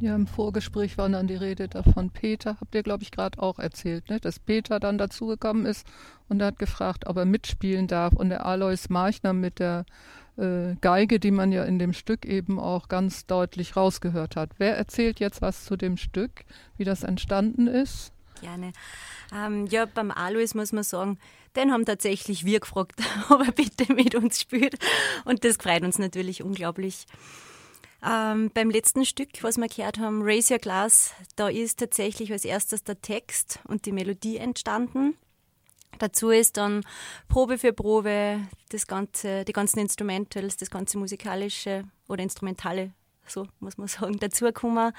Ja, im Vorgespräch war dann die Rede davon Peter, habt ihr, glaube ich, gerade auch erzählt, ne? Dass Peter dann dazugekommen ist und er hat gefragt, ob er mitspielen darf. Und der Alois Marchner mit der Geige, die man ja in dem Stück eben auch ganz deutlich rausgehört hat. Wer erzählt jetzt was zu dem Stück, wie das entstanden ist? Gerne. Ja, beim Alois muss man sagen, den haben tatsächlich wir gefragt, ob er bitte mit uns spielt. Und das freut uns natürlich unglaublich. Beim letzten Stück, was wir gehört haben, Raise Your Glass, da ist tatsächlich als erstes der Text und die Melodie entstanden. Dazu ist dann Probe für Probe die ganzen Instrumentals, das ganze musikalische oder Instrumentale, so muss man sagen, dazugekommen.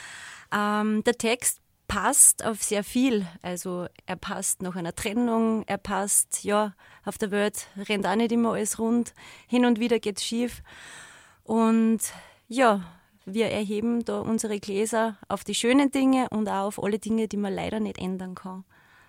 Der Text passt auf sehr viel. Also er passt nach einer Trennung, er passt, ja, auf der Welt rennt auch nicht immer alles rund, hin und wieder geht's schief. Und ja, wir erheben da unsere Gläser auf die schönen Dinge und auch auf alle Dinge, die man leider nicht ändern kann.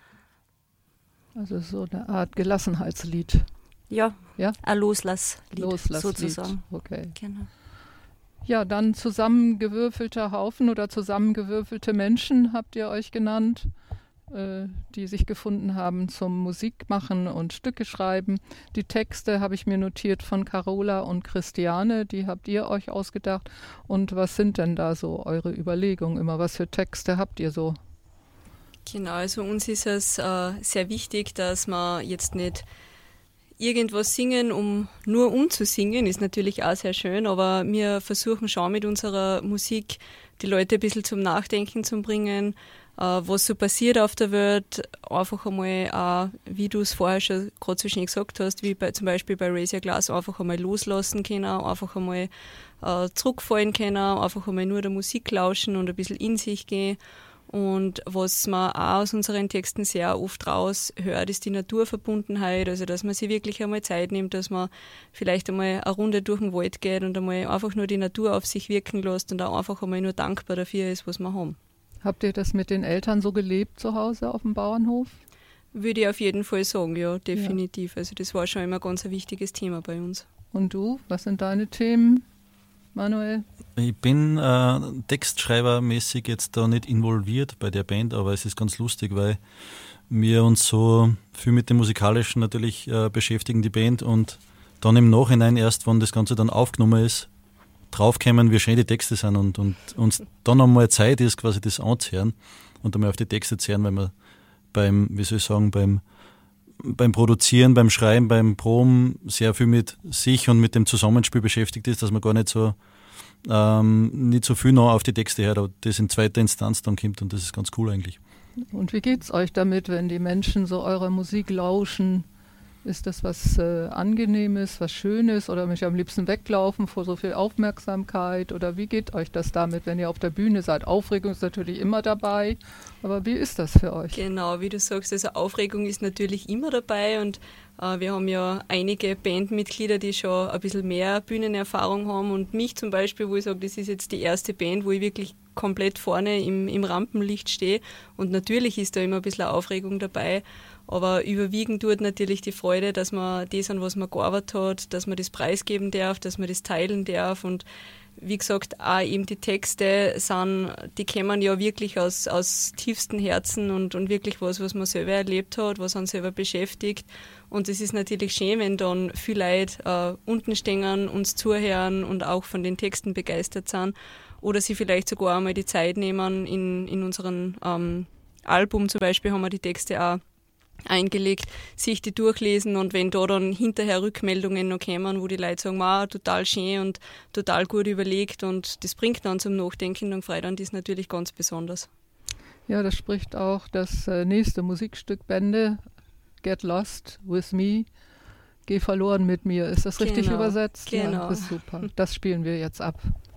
Also so eine Art Gelassenheitslied. Ja, ja? Ein Loslasslied, sozusagen. Okay. Genau. Ja, dann zusammengewürfelter Haufen oder zusammengewürfelte Menschen habt ihr euch genannt, die sich gefunden haben zum Musikmachen und Stücke schreiben. Die Texte habe ich mir notiert von Carola und Christiane, die habt ihr euch ausgedacht. Und was sind denn da so eure Überlegungen immer? Was für Texte habt ihr so? Genau, also uns ist es sehr wichtig, dass wir jetzt nicht irgendwas singen, nur um zu singen, ist natürlich auch sehr schön, aber wir versuchen schon mit unserer Musik die Leute ein bisschen zum Nachdenken zu bringen, was so passiert auf der Welt, einfach einmal, wie du es vorher schon gerade so schön gesagt hast, wie zum Beispiel bei Raise Your Glass, einfach einmal loslassen können, einfach einmal zurückfallen können, einfach einmal nur der Musik lauschen und ein bisschen in sich gehen. Und was man auch aus unseren Texten sehr oft raushört, ist die Naturverbundenheit, also dass man sich wirklich einmal Zeit nimmt, dass man vielleicht einmal eine Runde durch den Wald geht und einmal einfach nur die Natur auf sich wirken lässt und auch einfach einmal nur dankbar dafür ist, was wir haben. Habt ihr das mit den Eltern so gelebt zu Hause auf dem Bauernhof? Würde ich auf jeden Fall sagen, ja, definitiv. Ja. Also das war schon immer ganz ein wichtiges Thema bei uns. Und du, was sind deine Themen, Manuel? Ich bin textschreibermäßig jetzt da nicht involviert bei der Band, aber es ist ganz lustig, weil wir uns so viel mit dem Musikalischen natürlich beschäftigen, die Band, und dann im Nachhinein erst, wenn das Ganze dann aufgenommen ist, draufkommen, wie schön die Texte sind und uns dann einmal Zeit ist, quasi das anzuhören und einmal auf die Texte zu hören, weil man beim Produzieren, beim Schreiben, beim Proben sehr viel mit sich und mit dem Zusammenspiel beschäftigt ist, dass man gar nicht so viel noch auf die Texte hört, aber das in zweiter Instanz dann kommt, und das ist ganz cool eigentlich. Und wie geht's euch damit, wenn die Menschen so eurer Musik lauschen? Ist das was Angenehmes, was Schönes, oder mich am liebsten weglaufen vor so viel Aufmerksamkeit? Oder wie geht euch das damit, wenn ihr auf der Bühne seid? Aufregung ist natürlich immer dabei, aber wie ist das für euch? Genau, wie du sagst, also Aufregung ist natürlich immer dabei, und wir haben ja einige Bandmitglieder, die schon ein bisschen mehr Bühnenerfahrung haben, und mich zum Beispiel, wo ich sage, das ist jetzt die erste Band, wo ich wirklich komplett vorne im Rampenlicht stehe, und natürlich ist da immer ein bisschen Aufregung dabei, aber überwiegend tut natürlich die Freude, dass man das, an was man gearbeitet hat, dass man das preisgeben darf, dass man das teilen darf, und wie gesagt, auch eben die Texte die kommen ja wirklich aus tiefstem Herzen und wirklich was man selber erlebt hat, was einen selber beschäftigt. Und es ist natürlich schön, wenn dann viele Leute unten stehen, uns zuhören und auch von den Texten begeistert sind, oder sie vielleicht sogar einmal die Zeit nehmen. In unserem Album zum Beispiel haben wir die Texte auch eingelegt, sich die durchlesen, und wenn da dann hinterher Rückmeldungen noch kommen, wo die Leute sagen, wow, total schön und total gut überlegt, und das bringt dann zum Nachdenken, dann freut dann das natürlich ganz besonders. Ja, das spricht auch das nächste Musikstück Bände, Get Lost With Me, Geh verloren mit mir. Ist das richtig übersetzt? Genau. Ja, das ist super. Das spielen wir jetzt ab.